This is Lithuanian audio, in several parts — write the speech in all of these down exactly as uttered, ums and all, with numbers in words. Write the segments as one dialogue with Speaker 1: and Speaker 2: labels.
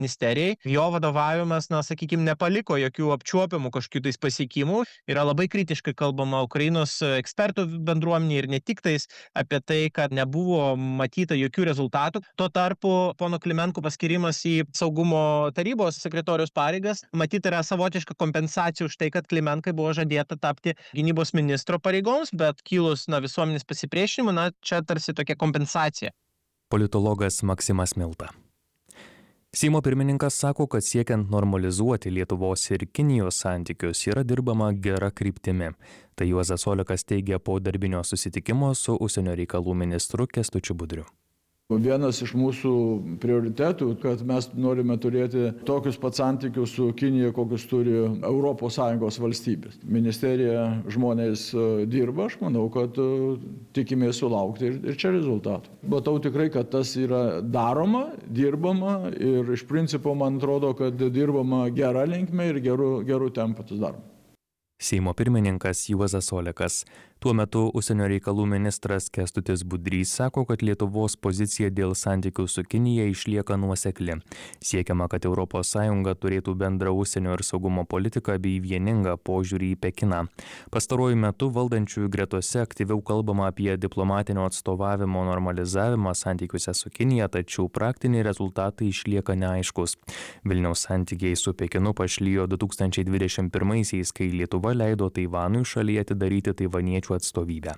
Speaker 1: ministerijai. Jo vadovavimas, na, sakykime, nepaliko jokių apčiuopiamų kažkokių tais pasiekimų. Yra labai kritiškai kalbama Ukrainos ekspertų bendruomenė ir ne tik tais apie tai, kad nebuvo matyta jokių rezultatų. Tuo tarpu pono Klimenko paskirimas į saugumo tarybos sekretoriaus pareigas matyt yra savotiška kompensacija už tai, kad Klimenkai buvo žadėta tapti gynybos ministro pareigoms, bet kilus na, visuomenės pasipriešinimui, na, čia tarsi tokia kompensacija.
Speaker 2: Politologas Maksimas Milta. Seimo pirmininkas sako, kad siekiant normalizuoti Lietuvos ir Kinijos santykius yra dirbama gera kryptimi. Tai Juozas Olekas teigia po darbinio susitikimo su užsienio reikalų ministru Kęstučiu Budriu.
Speaker 3: Vienas iš mūsų prioritetų, kad mes norime turėti tokius pat santykius su Kinija, kokius turi Europos Sąjungos valstybės. Ministerija žmonės dirba, aš manau, kad tikimės sulaukti ir čia rezultatų. Matau tikrai, kad tas yra daroma, dirbama ir iš principo man atrodo, kad dirbama gera linkme ir geru, geru tempu tas daroma.
Speaker 2: Seimo pirmininkas Juozas Olekas. Tuo metu užsienio reikalų ministras Kęstutis Budrys sako, kad Lietuvos pozicija dėl santykių su Kinija išlieka nuosekli. Siekiama, kad Europos Sąjunga turėtų bendrą užsienio ir saugumo politiką bei vieningą požiūrį į Pekiną. Pastaruoju metu valdančiųjų gretose aktyviau kalbama apie diplomatinio atstovavimo normalizavimą santykiuose su Kinija, tačiau praktiniai rezultatai išlieka neaiškus. Vilniaus santykiai su Pekinu pašlijo du tūkstančiai dvidešimt pirmaisiais, kai Lietuva leido Taivanui šalyje atidaryti taivaniečių atstovybę.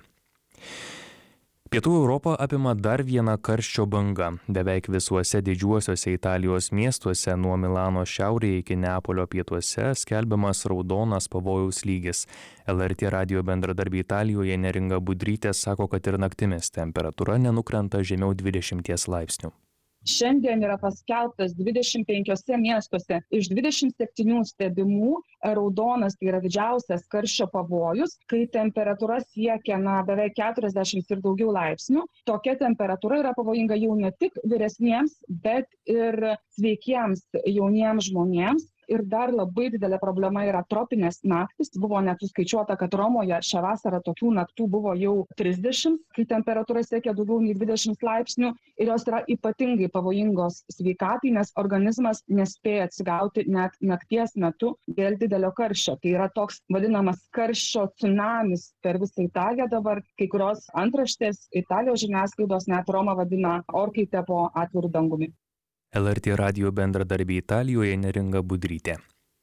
Speaker 2: Pietų Europą apima dar viena karščio banga. Beveik visuose didžiuosiuose Italijos miestuose nuo Milano šiaurėje iki Neapolio pietuose skelbiamas raudonas pavojaus lygis. L R T radijo bendradarbė Italijoje Neringa Budrytė sako, kad ir naktimis temperatūra nenukrenta žemiau dvidešimties laipsnių.
Speaker 4: Šiandien yra paskelbtas dvidešimt penkiuose miestuose iš dvidešimt septynių stebimų raudonas, tai yra didžiausias karščio pavojus, kai temperatūra siekia na, beveik keturiasdešimt ir daugiau laipsnių. Tokia temperatūra yra pavojinga jau ne tik vyresniems, bet ir sveikiems jauniems žmonėms. Ir dar labai didelė problema yra tropinės naktis. Buvo net suskaičiuota, kad Romoje šią vasarą tokių naktų buvo jau trisdešimt, kai temperatūra siekia daugiau nei dvidešimt laipsnių ir jos yra ypatingai pavojingos sveikatai, nes organizmas nespėja atsigauti net nakties metu dėl didelio karščio. Tai yra toks vadinamas karščio tsunamis per visą Italiją dabar. Kai kurios antraštės Italijos žiniasklaidos net Romą vadina orkaite po atviru dangumi.
Speaker 2: L R T radijo bendradarbė Italijoje Neringa Budrytė.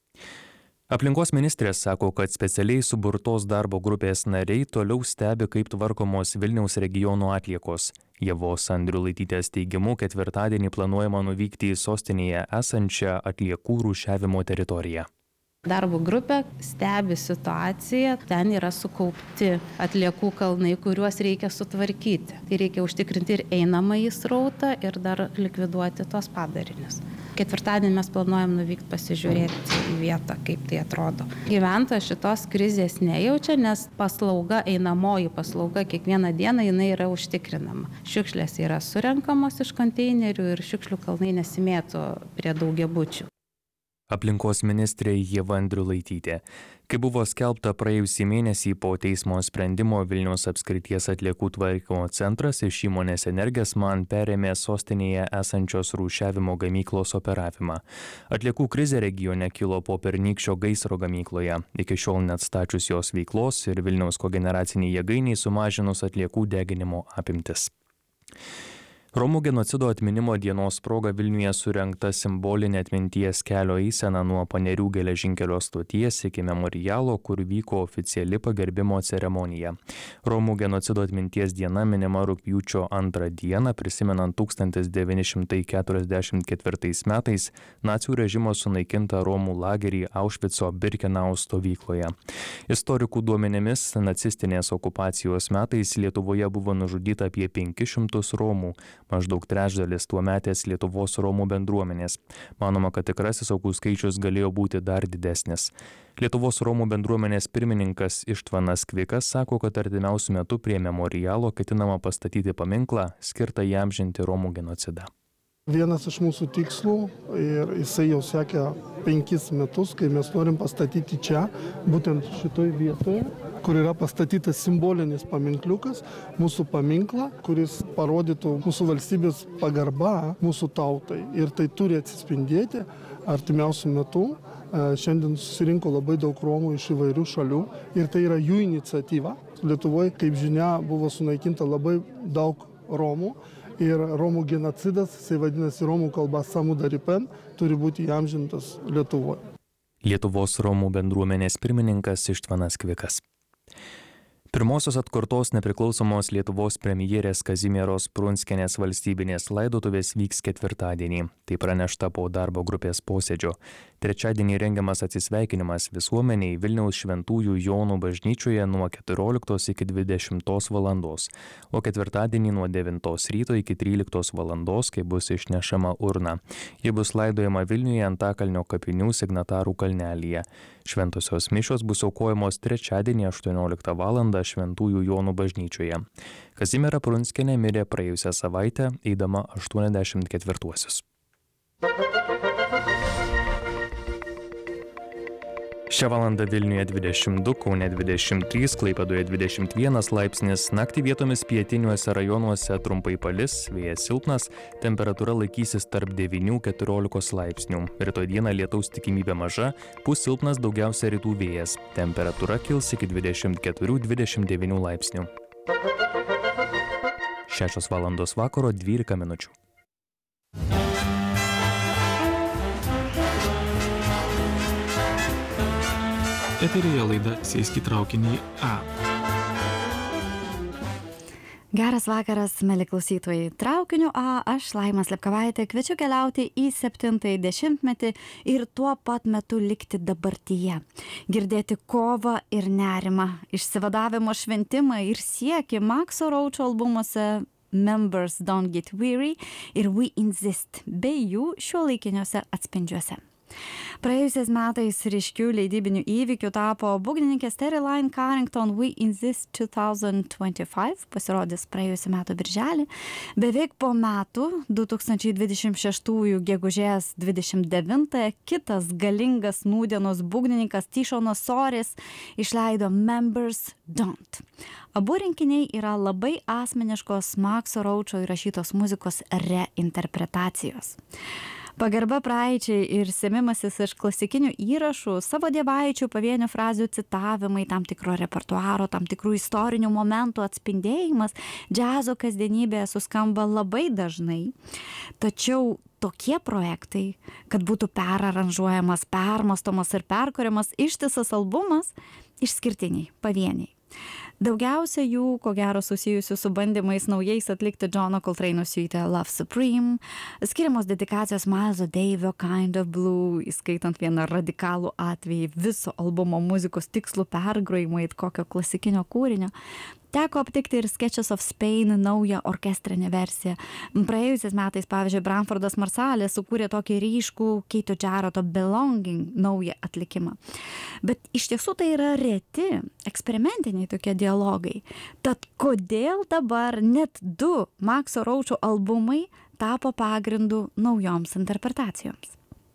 Speaker 2: Aplinkos ministrė sako, kad specialiai suburtos darbo grupės nariai toliau stebi, kaip tvarkomos Vilniaus regiono atliekos. Ievos Andriulaitytės teigimu, ketvirtadienį planuojama nuvykti į sostinėje esančią atliekų rūšiavimo teritoriją.
Speaker 5: Darbo grupė stebi situaciją, ten yra sukaupti atliekų kalnai, kuriuos reikia sutvarkyti. Tai reikia užtikrinti ir einamąjį srautą ir dar likviduoti tos padarinius. Ketvirtadienį mes planuojam nuvykti pasižiūrėti į vietą, kaip tai atrodo. Gyventojas šitos krizės nejaučia, nes paslauga, einamoji paslauga kiekvieną dieną jinai yra užtikrinama. Šiukšlės yra surenkamos iš konteinerių ir šiukšlių kalnai nesimėto prie daugiabučių.
Speaker 2: Aplinkos ministrė Ieva Andriulaitytė. Kai buvo skelbta praėjusį mėnesį po teismo sprendimo, Vilniaus apskrities atliekų tvarkymo centras iš įmonės Energesman perėmė sostinėje esančios rūšiavimo gamyklos operavimą. Atliekų krizė regione kilo po pernykščio gaisro gamykloje. Iki šiol neatstačius jos veiklos ir Vilniaus kogeneraciniai jėgainiai sumažinus atliekų deginimo apimtis. Romų genocido atminimo dienos proga Vilniuje surengta simbolinė atminties kelio eisena nuo Panerių geležinkelio stoties iki memorialo, kur vyko oficiali pagerbimo ceremonija. Romų genocido atminties diena minima rugpjūčio antrą dieną, prisimenant tūkstantis devyni šimtai keturiasdešimt ketvirtais metais nacių režimo sunaikintą Romų lagerį Aušvico Birkenau stovykloje. Istorikų duomenimis nacistinės okupacijos metais Lietuvoje buvo nužudyta apie penkis šimtus Romų. Maždaug trečdalis tuometės Lietuvos Romų bendruomenės. Manoma, kad tikrasis aukų skaičius galėjo būti dar didesnis. Lietuvos Romų bendruomenės pirmininkas Ištvanas Kvikas sako, kad artimiausiu metu prie memorialo ketinama pastatyti paminklą skirtą įamžinti Romų genocidą.
Speaker 6: Vienas iš mūsų tikslų, ir jisai jau siekia penkis metus, kai mes norim pastatyti čia, būtent šitoj vietoje, kur yra pastatytas simbolinis paminkliukas, mūsų paminklą, kuris parodytų mūsų valstybės pagarbą mūsų tautai. Ir tai turi atsispindėti artimiausių metų. Šiandien susirinko labai daug Romų iš įvairių šalių ir tai yra jų iniciatyva. Lietuvoje, kaip žinia, buvo sunaikinta labai daug Romų. Ir Romų genocidas, jisai vadinasi Romų kalba Samudaripen, turi būti įamžintas Lietuvoje.
Speaker 2: Lietuvos Romų bendruomenės pirmininkas Ištvanas Kvikas. Pirmosios atkurtos nepriklausomos Lietuvos premjerės Kazimieros Prunskienės valstybinės laidotuvės vyks ketvirtadienį. Tai pranešta po darbo grupės posėdžio. Trečiadienį rengiamas atsisveikinimas visuomeniai Vilniaus Šventųjų Jonų bažnyčioje nuo keturioliktos iki dvidešimtos valandos, o ketvirtadienį nuo devintos ryto iki tryliktos valandos, kai bus išnešama urna. Ji bus laidojama Vilniuje Antakalnio kapinių Signatarų kalnelyje. Šventosios mišios bus aukojamos trečiadienį aštuonioliktą valandą Šventųjų Jonų bažnyčioje. Kazimiera Prunskienė mirė praėjusią savaitę, eidama aštuoniasdešimt ketvirtuosius. Šią valandą Vilniuje dvidešimt du, Kaune dvidešimt trys, Klaipėdoje dvidešimt vienas laipsnis, naktį vietomis pietiniuose rajonuose trumpai palis, vėjas silpnas, temperatūra laikysis tarp devynių iki keturiolikos laipsnių. Rytoj dieną lietaus tikimybė maža, pūs silpnas daugiausia rytų vėjas. Temperatūra kils iki dvidešimt keturių iki dvidešimt devynių laipsnių. šešios valandos vakaro dvylika minučių.
Speaker 7: Eteryje laida Sėsk į traukinį A.
Speaker 8: Geras vakaras, mėly klausytojai. Traukiniu A, aš Laima Slepkavaitė kviečiu keliauti į septintąjį dešimtmetį ir tuo pat metu likti dabartyje. Girdėti kovą ir nerimą, išsivadavimo šventimą ir siekį Makso Roacho albumuose Members Don't Get Weary ir We Insist, bei jų šiuolaikiniuose atspindžiuose. Praėjusiais metais ryškių leidybinių įvykių tapo būgnininkės Terry-Line Carrington We Insist du tūkstančiai dvidešimt penki, pasirodys praėjusiu metu birželį. Beveik po metų, du tūkstančiai dvidešimt šeštųjų gegužės dvidešimt devintąją, kitas galingas nūdienos būgnininkas Tyšonas Soris išleido Members Don't. Abu rinkiniai yra labai asmeniškos Makso Roacho įrašytos muzikos reinterpretacijos. Pagarba praeičiai ir semimasis iš klasikinių įrašų, savo dievaičių pavienių frazių citavimai, tam tikro repertuaro, tam tikrų istorinių momentų atspindėjimas džiazo kasdienybėje suskamba labai dažnai. Tačiau tokie projektai, kad būtų peraranžuojamas, permastomas ir perkuriamas ištisas albumas, išskirtiniai, pavieniai. Daugiausia jų, ko gero, susijusių su bandymais naujais atlikti Johno Coltrane'o siuitę Love Supreme, skiriamos dedikacijos Mileso Davio Kind of Blue, įskaitant vieną radikalų atvejį viso albumo muzikos tikslų pergrojimo į kokio klasikinio kūrinio. Teko aptikti ir Sketches of Spain naują orkestrinę versiją. Praėjusiais metais, pavyzdžiui, Branfordas Marsalis sukūrė tokį ryškų Keito Jarretto Belonging naują atlikimą. Bet iš tiesų tai yra reti, eksperimentiniai tokie dialogai. Tad kodėl dabar net du Makso Roacho albumai tapo pagrindu naujoms interpretacijoms?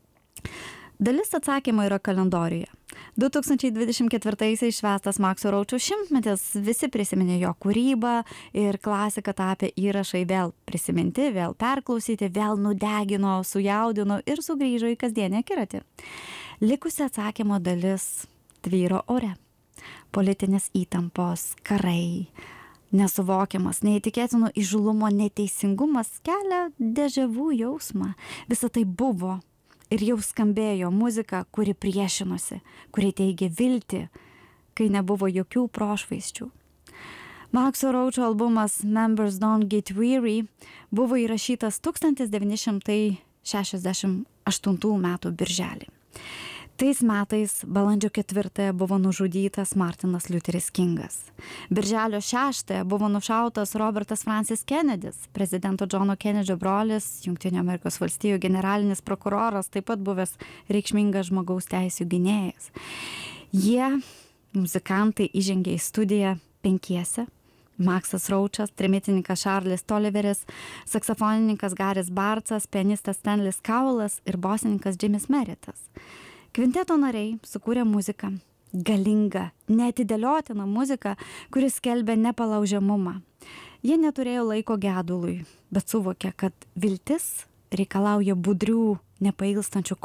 Speaker 8: Dalis atsakymo yra kalendoriuje. du tūkstančiai dvidešimt ketvirtaisiais švęstas Makso Roacho šimtmetis, visi prisiminė jo kūrybą ir klasika tapę įrašai vėl prisiminti, vėl perklausyti, vėl nudegino, sujaudino ir sugrįžo į kasdienį akiratį. Likusi atsakymo dalis tvyro ore. Politinės įtampos, karai, nesuvokiamas, neįtikėtino įžūlumo neteisingumas kelia dežavų jausmą. Visa tai buvo. Ir jau skambėjo muzika, kuri priešinosi, kuri teigė viltį, kai nebuvo jokių prošvaisčių. Makso Roacho albumas Members Don't Get Weary buvo įrašytas tūkstantis devyni šimtai šešiasdešimt aštuntų metų birželį. Tais metais balandžio ketvirtąją buvo nužudytas Martinas Liuteris Kingas. Birželio šeštąją buvo nušautas Robertas Francis Kennedys, prezidento Johno Kennedyo brolis, Jungtinių Amerikos valstijų generalinis prokuroras, taip pat buvęs reikšmingas žmogaus teisių gynėjas. Jie, muzikantai, įžengė į studiją penkiese. Maksas Roachas, trimitininkas Charles Tolliveris, saksofonininkas Garis Bartsas, pianistas Stanley Cowles ir bosininkas Jimis Meritas. Kvinteto nariai sukūrė muziką, galinga, neatidėliotina muzika, kuris skelbia nepalaužiamumą. Jie neturėjo laiko gedului, bet suvokė, kad viltis reikalauja budrių, nepailstančių